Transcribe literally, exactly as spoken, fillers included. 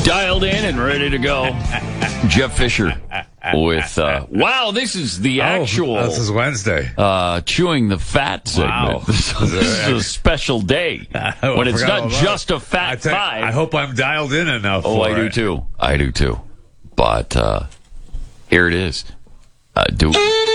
Dialed in and ready to go. Jeff Fisher with, uh, wow, this is the actual. Oh, this is Wednesday. Uh, chewing the fat segment. Wow. This, this is a special day when it's not just a fat I tell- five. I hope I'm dialed in enough. Oh, for I do it. too. I do too. But uh, here it is. Uh, do.